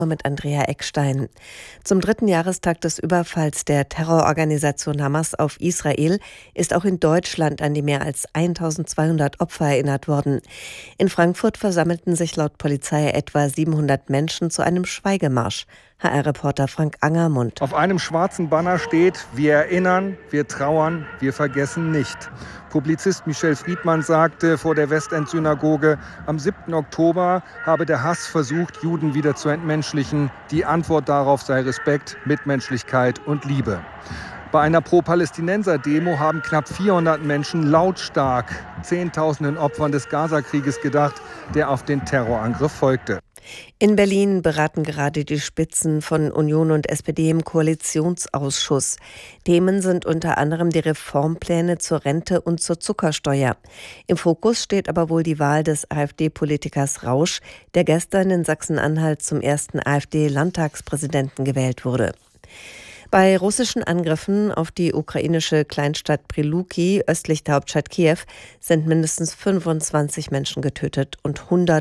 Mit Andrea Eckstein. Zum 3. Jahrestag des Überfalls der Terrororganisation Hamas auf Israel ist auch in Deutschland an die mehr als 1200 Opfer erinnert worden. In Frankfurt versammelten sich laut Polizei etwa 700 Menschen zu einem Schweigemarsch. HR-Reporter Frank Angermund. Auf einem schwarzen Banner steht: Wir erinnern, wir trauern, wir vergessen nicht. Publizist Michel Friedmann sagte vor der Westend-Synagoge, am 7. Oktober habe der Hass versucht, Juden wieder zu entmenschlichen. Die Antwort darauf sei Respekt, Mitmenschlichkeit und Liebe. Bei einer Pro-Palästinenser-Demo haben knapp 400 Menschen lautstark Zehntausenden Opfern des Gazakrieges gedacht, der auf den Terrorangriff folgte. In Berlin beraten gerade die Spitzen von Union und SPD im Koalitionsausschuss. Themen sind unter anderem die Reformpläne zur Rente und zur Zuckersteuer. Im Fokus steht aber wohl die Wahl des AfD-Politikers Rausch, der gestern in Sachsen-Anhalt zum ersten AfD-Landtagspräsidenten gewählt wurde. Bei russischen Angriffen auf die ukrainische Kleinstadt Priluki östlich der Hauptstadt Kiew sind mindestens 25 Menschen getötet und 100